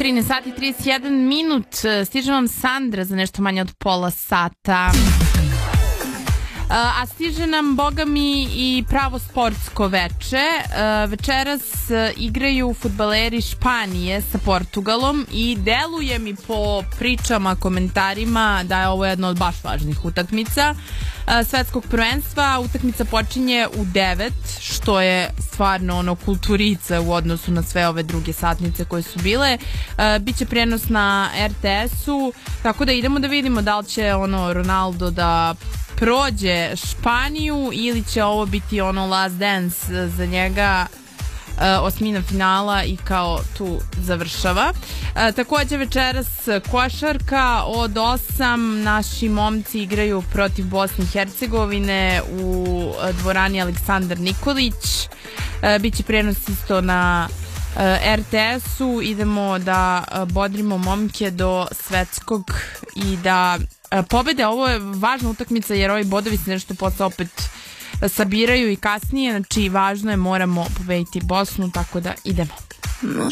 13 sati 31 minut. Stiže vam Sandra za nešto manje od pola sata. A stiže nam, boga mi, i pravo sportsko veče. Večeras igraju fudbaleri Španije sa Portugalom i deluje mi po pričama, komentarima da je ovo jedna od baš važnih utakmica svetskog prvenstva. Utakmica počinje u 9, što je stvarno kulturica u odnosu na sve ove druge satnice koje su bile. Biće prenos na RTS-u, tako da idemo da vidimo da li će Ronaldo da prođe Španiju ili će ovo biti last dance za njega, osmina finala i kao tu završava. Takođe večeras košarka od 8, naši momci igraju protiv Bosne i Hercegovine u dvorani Aleksandar Nikolić. Biće prenos isto na RTS-u. Idemo da bodrimo momke do svetskog i da pobede. Ovo je važna utakmica jer ovi bodovi se nešto posle opet sabiraju i kasnije, znači važno je, moramo pobediti Bosnu, tako da idemo.